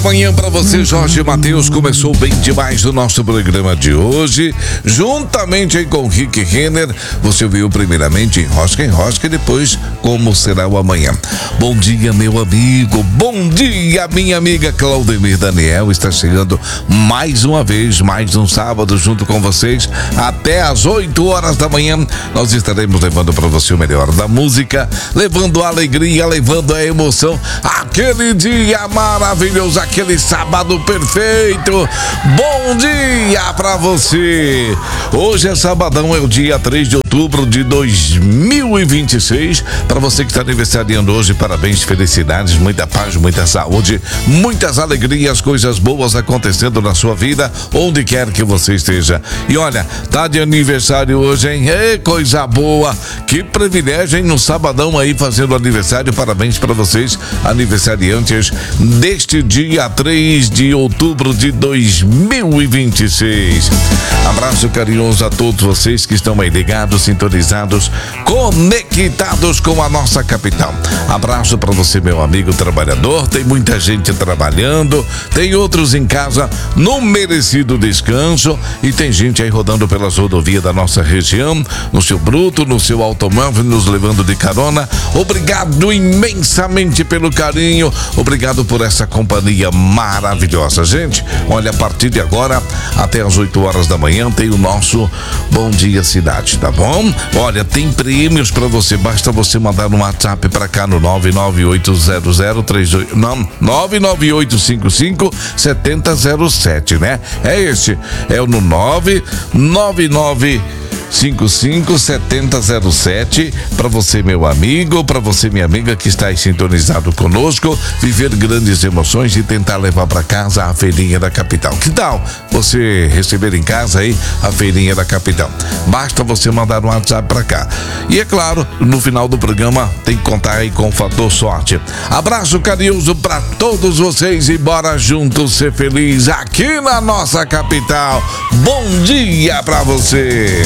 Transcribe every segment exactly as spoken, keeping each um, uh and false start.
Manhã para você, Jorge Matheus. Começou bem demais o nosso programa de hoje. Juntamente aí com o Rick Renner, você viu primeiramente em Rosca em Rosca e depois como será o amanhã. Bom dia, meu amigo. Bom dia, minha amiga Claudemir Daniel. Está chegando mais uma vez, mais um sábado junto com vocês. Até às oito horas da manhã, nós estaremos levando para você o melhor da música, levando a alegria, levando a emoção. Aquele dia maravilhoso, aquele sábado perfeito. Bom dia pra você. Hoje é sabadão, é o dia três de outubro de dois mil e vinte e seis. Para você que está aniversariando hoje, parabéns, felicidades, muita paz, muita saúde, muitas alegrias, coisas boas acontecendo na sua vida, onde quer que você esteja. E olha, tá de aniversário hoje, hein? Ei, coisa boa. Que privilégio, hein? No sabadão aí fazendo aniversário. Parabéns para vocês, aniversariantes deste dia três de outubro de dois mil e vinte e seis. Abraço carinhoso a todos vocês que estão aí ligados, sintonizados, conectados com a nossa capital. Abraço para você, meu amigo trabalhador. Tem muita gente trabalhando, tem outros em casa no merecido descanso e tem gente aí rodando pelas rodovias da nossa região, no seu bruto, no seu automóvel, nos levando de carona. Obrigado imensamente pelo carinho, obrigado por essa companhia maravilhosa, gente. Olha, a partir de agora até as oito horas da manhã tem o nosso Bom Dia Cidade, tá bom? Olha, tem prêmios para você, basta você mandar um WhatsApp para cá no nove nove oito zero zero três oito, não, nove nove oito cinco cinco sete zero zero sete, né? É esse, é o no nove nove nove cinco cinco sete zero sete, para você, meu amigo, para você, minha amiga que está aí sintonizado conosco, viver grandes emoções e tentar levar para casa a feirinha da capital. Que tal você receber em casa aí a feirinha da capital? Basta você mandar um WhatsApp para cá. E é claro, no final do programa tem que contar aí com o fator sorte. Abraço carinhoso para todos vocês e bora juntos ser feliz aqui na nossa capital. Bom dia para você.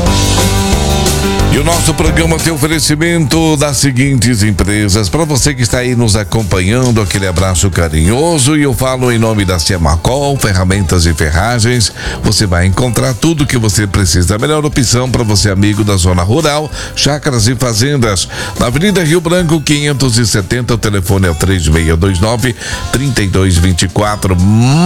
E o nosso programa tem oferecimento das seguintes empresas. Para você que está aí nos acompanhando, aquele abraço carinhoso. E eu falo em nome da Ciamacol, ferramentas e ferragens. Você vai encontrar tudo que você precisa. A melhor opção para você, amigo da zona rural, chácaras e fazendas. Na Avenida Rio Branco, quinhentos e setenta, o telefone é o três seis dois nove, três dois dois quatro.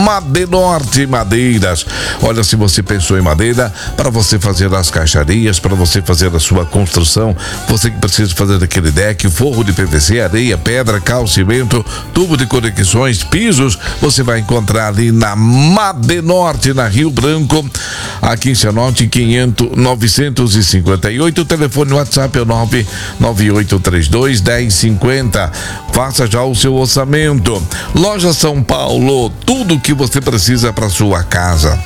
Madenorte Madeiras. Olha, se você pensou em madeira, para você fazer as caixarias, para você fazer a sua construção, você que precisa fazer aquele deck, forro de P V C, areia, pedra, cal, cimento, tubo de conexões, pisos, você vai encontrar ali na Madenorte, na Rio Branco, aqui em Cianorte, quinhentos, novecentos e cinquenta e oito, o telefone WhatsApp é o nove nove oito três dois, um zero cinco zero. Faça já o seu orçamento. Loja São Paulo, tudo o que você precisa para sua casa.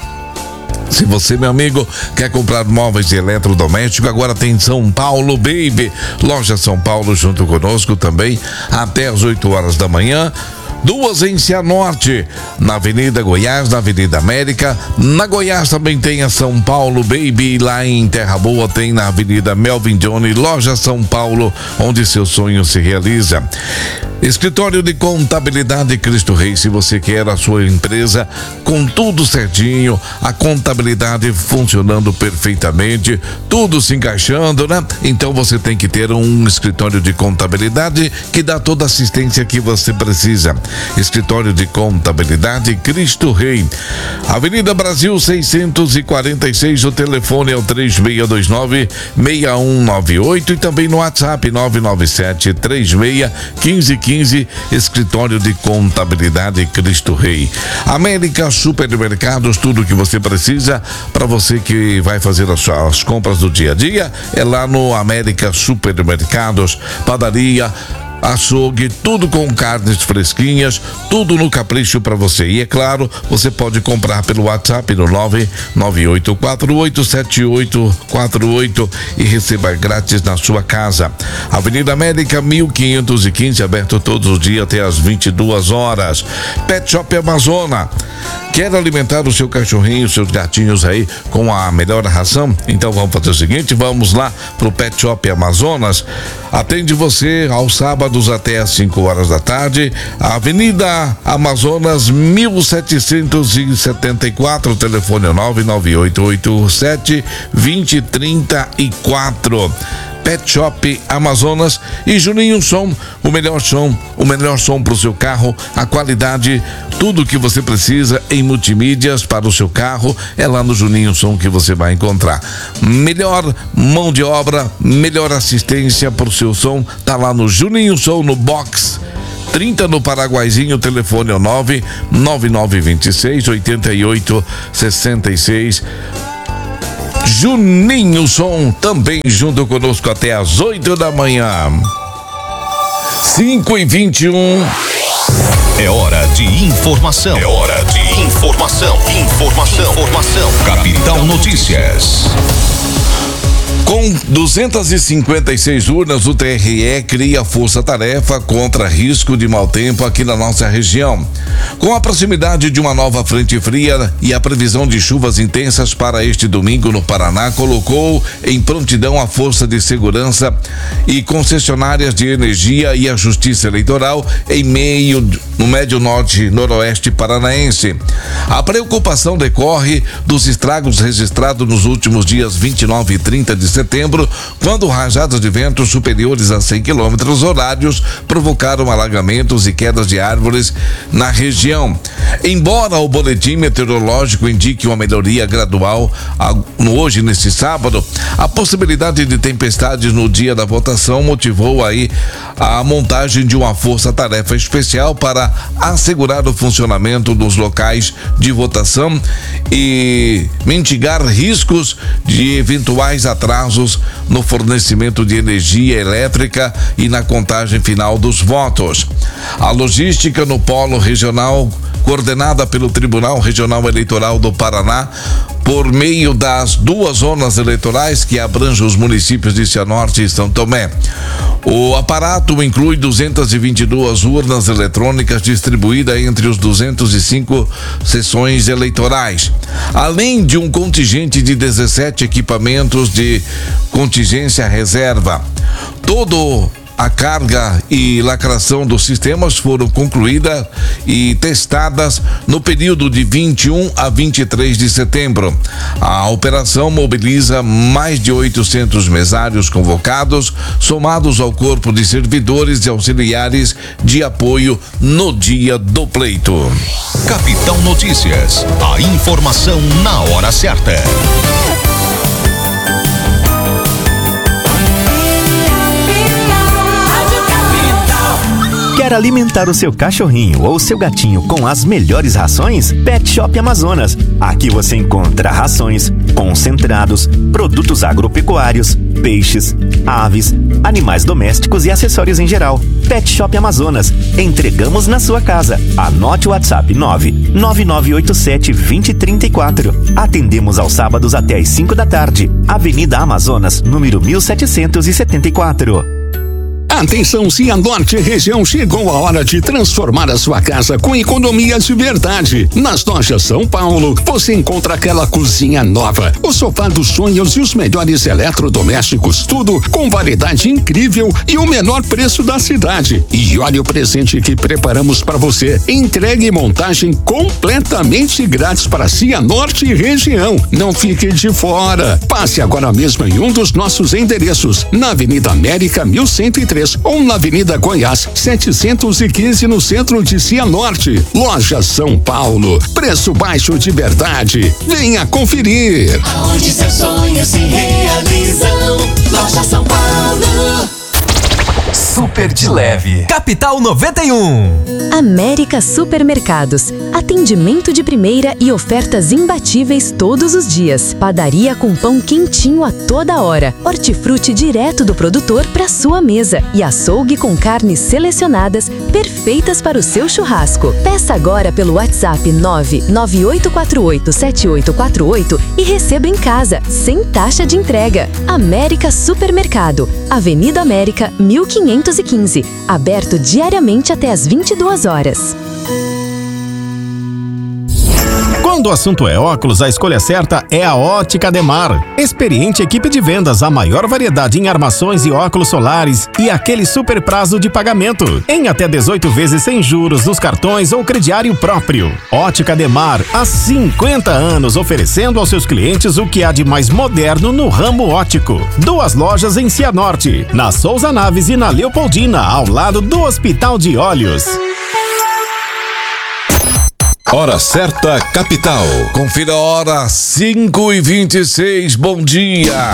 Se você, meu amigo, quer comprar móveis e eletrodomésticos, agora tem São Paulo Baby. Loja São Paulo junto conosco também, até as oito horas da manhã. Duas em Cianorte, na Avenida Goiás, na Avenida América. Na Goiás também tem a São Paulo Baby. Lá em Terra Boa tem na Avenida Melvin Johnny, Loja São Paulo, onde seu sonho se realiza. Escritório de Contabilidade Cristo Rei. Se você quer a sua empresa com tudo certinho, a contabilidade funcionando perfeitamente, tudo se encaixando, né? Então você tem que ter um escritório de contabilidade que dá toda a assistência que você precisa. Escritório de Contabilidade Cristo Rei. Avenida Brasil seiscentos e quarenta e seis, o telefone é o três seis dois nove, seis um nove oito e também no WhatsApp nove nove sete três seis um cinco um cinco. Escritório de Contabilidade Cristo Rei. América Supermercados, tudo que você precisa para você que vai fazer as suas compras do dia a dia é lá no América Supermercados. Padaria, açougue, tudo com carnes fresquinhas, tudo no capricho para você. E é claro, você pode comprar pelo WhatsApp no nove nove oito quatro oito sete oito quatro oito e receba grátis na sua casa. Avenida América mil quinhentos e quinze, aberto todos os dias até as vinte e duas horas. Pet Shop Amazônia. Quer alimentar o seu cachorrinho, seus gatinhos aí com a melhor ração? Então vamos fazer o seguinte, vamos lá pro Pet Shop Amazonas. Atende você aos sábados até às cinco horas da tarde, Avenida Amazonas mil setecentos e setenta e quatro, telefone nove nove oito oito sete dois zero três quatro. Pet Shop Amazonas e Juninho Som, o melhor som, o melhor som para o seu carro, a qualidade, tudo que você precisa em multimídias para o seu carro, é lá no Juninho Som que você vai encontrar. Melhor mão de obra, melhor assistência para o seu som, tá lá no Juninho Som, no box trinta no Paraguaizinho, telefone é nove nove nove dois seis oito oito seis seis. Juninho Som também junto conosco até às oito da manhã. cinco e vinte e um. É hora de informação. É hora de informação. Informação. Informação. Capital Notícias. Com duzentas e cinquenta e seis urnas, o T R E cria força-tarefa contra risco de mau tempo aqui na nossa região. Com a proximidade de uma nova frente fria e a previsão de chuvas intensas para este domingo no Paraná, colocou em prontidão a Força de Segurança e concessionárias de energia e a Justiça Eleitoral em meio no médio norte noroeste paranaense. A preocupação decorre dos estragos registrados nos últimos dias vinte e nove e trinta de setembro, quando rajadas de ventos superiores a cem quilômetros horários provocaram alagamentos e quedas de árvores na região. Embora o boletim meteorológico indique uma melhoria gradual hoje, nesse sábado, a possibilidade de tempestades no dia da votação motivou aí a montagem de uma força-tarefa especial para assegurar o funcionamento dos locais de votação e mitigar riscos de eventuais atrasos no fornecimento de energia elétrica e na contagem final dos votos. A logística no polo regional, coordenada pelo Tribunal Regional Eleitoral do Paraná, por meio das duas zonas eleitorais que abrangem os municípios de Cianorte e São Tomé. O aparato inclui duzentas e vinte e duas urnas eletrônicas distribuídas entre os duzentos e cinco sessões eleitorais, além de um contingente de dezessete equipamentos de contingência reserva. Todo a carga e lacração dos sistemas foram concluídas e testadas no período de vinte e um a vinte e três de setembro. A operação mobiliza mais de oitocentos mesários convocados, somados ao corpo de servidores e auxiliares de apoio no dia do pleito. Capital Notícias, a informação na hora certa. Quer alimentar o seu cachorrinho ou seu gatinho com as melhores rações? Pet Shop Amazonas. Aqui você encontra rações, concentrados, produtos agropecuários, peixes, aves, animais domésticos e acessórios em geral. Pet Shop Amazonas. Entregamos na sua casa. Anote o WhatsApp nove nove nove oito sete dois zero três quatro. Atendemos aos sábados até às cinco da tarde. Avenida Amazonas, número mil setecentos e setenta e quatro. Atenção, Cianorte região, chegou a hora de transformar a sua casa com economia de verdade. Nas lojas São Paulo, você encontra aquela cozinha nova, o sofá dos sonhos e os melhores eletrodomésticos, tudo com variedade incrível e o menor preço da cidade. E olha o presente que preparamos para você. Entregue e montagem completamente grátis para Cianorte e região. Não fique de fora. Passe agora mesmo em um dos nossos endereços, na Avenida América mil cento e três ou na Avenida Goiás setecentos e quinze, no centro de Cianorte. Loja São Paulo, preço baixo de verdade. Venha conferir. Aonde seus sonhos se realizam. Loja São Paulo. Super de leve. Capital noventa e um. América Supermercados. Atendimento de primeira e ofertas imbatíveis todos os dias. Padaria com pão quentinho a toda hora. Hortifruti direto do produtor para sua mesa. E açougue com carnes selecionadas, perfeitas para o seu churrasco. Peça agora pelo WhatsApp nove nove oito quatro oito sete oito quatro oito e receba em casa, sem taxa de entrega. América Supermercado. Avenida América mil quinhentos e quinze. Aberto diariamente até às vinte e duas horas. Quando o assunto é óculos, a escolha certa é a Ótica Demar. Experiente equipe de vendas, a maior variedade em armações e óculos solares e aquele super prazo de pagamento. Em até dezoito vezes sem juros nos cartões ou crediário próprio. Ótica Demar, há cinquenta anos oferecendo aos seus clientes o que há de mais moderno no ramo óptico. Duas lojas em Cianorte, na Souza Naves e na Leopoldina, ao lado do Hospital de Olhos. Hora certa, capital. Confira a hora cinco e vinte e seis. Bom dia.